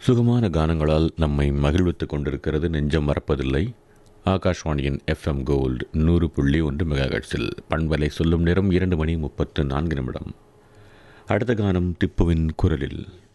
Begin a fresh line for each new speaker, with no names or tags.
சுகமான கானங்களால் நம்மை மகிழ்வித்துக் கொண்டிருக்கிறது நெஞ்சம் மறப்பதில்லை. ஆகாஷ்வாணியின் எஃப்எம் கோல்டு 100.1 மெகாஹெர்ட்ஸில் பண்பலை சொல்லும் நேரம் 2 மணி 34 நிமிடம். அடுத்த கானம் திப்புவின் குரலில்.